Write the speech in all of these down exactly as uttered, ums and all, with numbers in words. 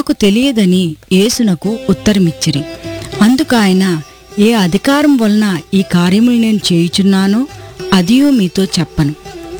మాకు తెలియదని యేసునకు ఉత్తరమిచ్చిరి. అందుకు ఆయన, ఏ అధికారం వలన ఈ కార్యములు నేను చేయుచున్నానో అదియూ మీతో చెప్పను.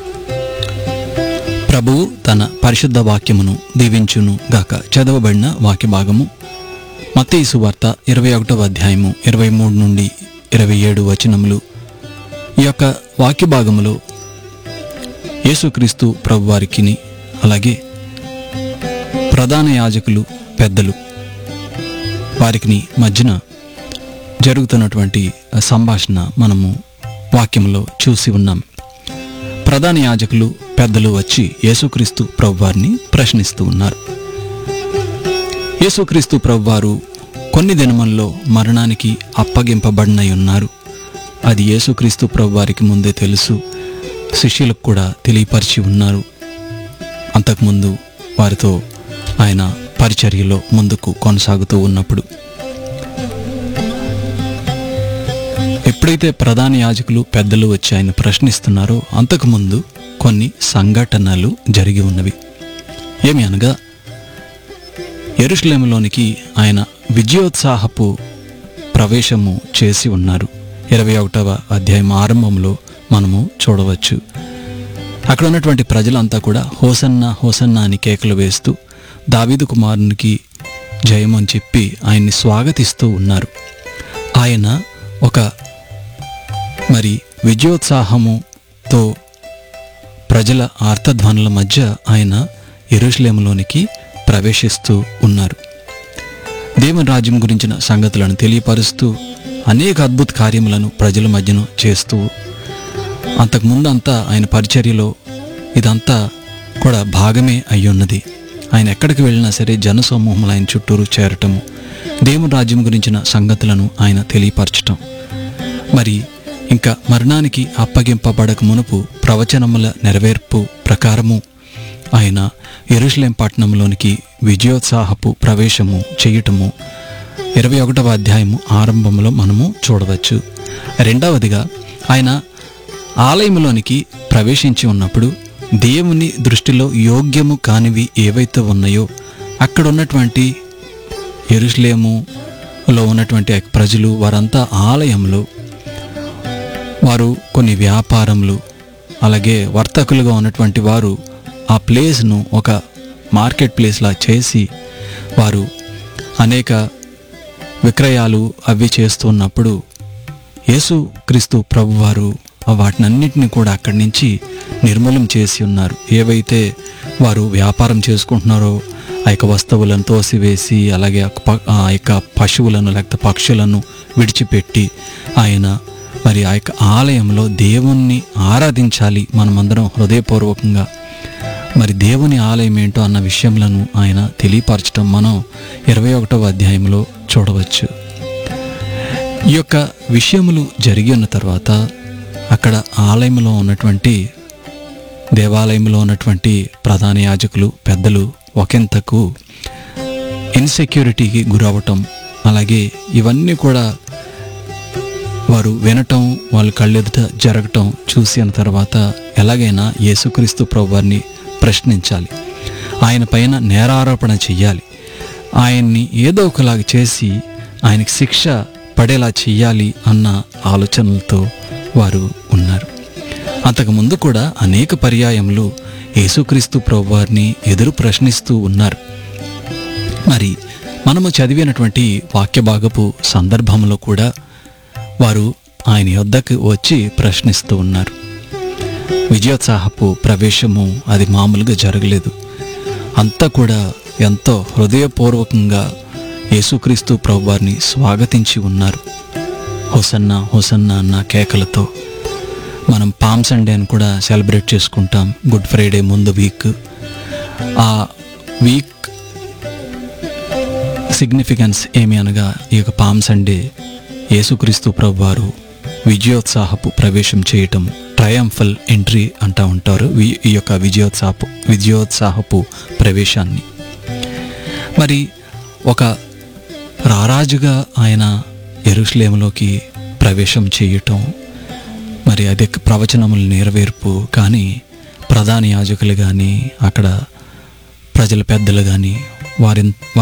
ప్రభువు తన పరిశుద్ధ వాక్యమును దీవించును గాక. చదవబడిన వాక్య భాగము మత్తయి సువార్త ఇరవై ఒకటవ అధ్యాయము ఇరవై మూడు నుండి ఇరవై ఏడు వచనములు. ఈ యొక్క వాక్య భాగములో యేసుక్రీస్తు ప్రభువారికిని అలాగే ప్రధాన యాజకులు పెద్దలు వారికి మధ్యన జరుగుతున్నటువంటి సంభాషణ మనము వాక్యంలో చూసి ఉన్నాం. ప్రధాన యాజకులు పెద్దలు వచ్చి యేసుక్రీస్తు ప్రభువారిని ప్రశ్నిస్తూ ఉన్నారు. యేసుక్రీస్తు ప్రభువారు కొన్ని దినముల్లో మరణానికి అప్పగింపబడినై ఉన్నారు. అది యేసుక్రీస్తు ప్రభువారికి ముందే తెలుసు, శిష్యులకు కూడా తెలియపరిచి ఉన్నారు. అంతకుముందు వారితో ఆయన పరిచర్యలో ముందుకు కొనసాగుతూ ఉన్నప్పుడు ఎప్పుడైతే ప్రధాన యాజకులు పెద్దలు వచ్చి ఆయన ప్రశ్నిస్తున్నారో అంతకుముందు కొన్ని సంఘటనలు జరిగి ఉన్నవి. ఏమి అనగా, యెరూషలేములోనికి ఆయన విజయోత్సాహపు ప్రవేశము చేసి ఉన్నారు. ఇరవై ఒకటవ అధ్యాయం ఆరంభంలో మనము చూడవచ్చు. అక్కడ ఉన్నటువంటి ప్రజలంతా కూడా హోసన్నా హోసన్నా అని కేకలు వేస్తూ దావీదు కుమారునికి జయం అని చెప్పి ఆయన్ని స్వాగతిస్తూ ఉన్నారు. ఆయన ఒక మరి విజయోత్సాహముతో ప్రజల ఆర్తధ్వనుల మధ్య ఆయన యెరూషలేములోనికి ప్రవేశిస్తూ ఉన్నారు. దేవుని రాజ్యం గురించిన సంగతులను తెలియపరుస్తూ అనేక అద్భుత కార్యములను ప్రజల మధ్యన చేస్తూ, అంతకుముందంతా ఆయన పరిచర్యలో ఇదంతా కూడా భాగమే అయ్యున్నది. ఆయన ఎక్కడికి వెళ్ళినా సరే జనసమూహములు ఆయన చుట్టూరు చేరటము, దేవుని రాజ్యం గురించిన సంగతులను ఆయన తెలియపరచటం, మరి ఇంకా మరణానికి అప్పగింపబడక మునుపు ప్రవచనముల నెరవేర్పు ప్రకారము ఆయన యెరూషలేం పట్టణంలోనికి విజయోత్సాహపు ప్రవేశము చేయటము ఇరవై ఒకటవ అధ్యాయము ఆరంభంలో మనము చూడవచ్చు. రెండవదిగా ఆయన ఆలయంలోనికి ప్రవేశించి ఉన్నప్పుడు దేవుని దృష్టిలో యోగ్యము కానివి ఏవైతే ఉన్నాయో అక్కడ ఉన్నటువంటి యెరూషలేములో ఉన్నటువంటి ప్రజలు వారంతా ఆలయంలో వారు కొన్ని వ్యాపారములు అలాగే వర్తకులుగా ఉన్నటువంటి వారు ఆ ప్లేస్ను ఒక మార్కెట్ ప్లేస్లా చేసి వారు అనేక విక్రయాలు అవి చేస్తున్నప్పుడు యేసు క్రీస్తు ప్రభువారు వాటినన్నిటిని కూడా అక్కడి నుంచి నిర్మూలం చేసి ఉన్నారు. ఏవైతే వారు వ్యాపారం చేసుకుంటున్నారో ఆ యొక్క వస్తువులను తోసివేసి అలాగే ఆ యొక్క పశువులను లేకపోతే పక్షులను విడిచిపెట్టి ఆయన మరి ఆ యొక్క ఆలయంలో దేవుణ్ణి ఆరాధించాలి మనమందరం హృదయపూర్వకంగా. మరి దేవుని ఆలయం ఏంటో అన్న విషయములను ఆయన తెలియపరచడం మనం ఇరవై ఒకటవ అధ్యాయంలో చూడవచ్చు. ఈ యొక్క విషయములు జరిగి ఉన్న తర్వాత అక్కడ ఆలయంలో ఉన్నటువంటి దేవాలయంలో ఉన్నటువంటి ప్రధాన యాజకులు పెద్దలు ఒకంతకు ఇన్సెక్యూరిటీకి గురవటం, అలాగే ఇవన్నీ కూడా వారు వినటం, వాళ్ళ కళ్ళెదుట జరగటం చూసిన తర్వాత ఎలాగైనా యేసుక్రీస్తు ప్రభువారిని ప్రశ్నించాలి, ఆయన పైన నేరారోపణ చెయ్యాలి, ఆయన్ని ఏదో ఒకలాగా చేసి ఆయనకి శిక్ష పడేలా చెయ్యాలి అన్న ఆలోచనలతో వారు ఉన్నారు. అంతకుముందు కూడా అనేక పర్యాయములు యేసుక్రీస్తు ప్రభువారిని ఎదురు ప్రశ్నిస్తూ ఉన్నారు. మరి మనము చదివినటువంటి వాక్య భాగపు సందర్భంలో కూడా వారు ఆయన యొద్దకు వచ్చి ప్రశ్నిస్తూ ఉన్నారు. విజయోత్సాహపు ప్రవేశము అది మామూలుగా జరగలేదు. అంతా కూడా ఎంతో హృదయపూర్వకంగా యేసుక్రీస్తు ప్రభువారిని స్వాగతించి ఉన్నారు. హోసన్నా హోసన్నా అన్న కేకలతో. మనం పామ్ సండే అని కూడా సెలబ్రేట్ చేసుకుంటాం, గుడ్ ఫ్రైడే ముందు వీక్. ఆ వీక్ సిగ్నిఫికెన్స్ ఏమి అనగా ఈ యొక్క పామ్ సండే యేసుక్రీస్తు ప్రభువారు విజయోత్సాహపు ప్రవేశం చేయటం, ట్రయంఫల్ ఎంట్రీ అంటూ ఉంటారు ఈ యొక్క విజయోత్సాహపు విజయోత్సాహపు ప్రవేశాన్ని. మరి ఒక రారాజుగా ఆయన యెరూషలేములోకి ప్రవేశం చేయటం, మరి అదే ప్రవచనముల నెరవేర్పు. కానీ ప్రధాన యాజకులు కానీ అక్కడ ప్రజల పెద్దలు కానీ వారి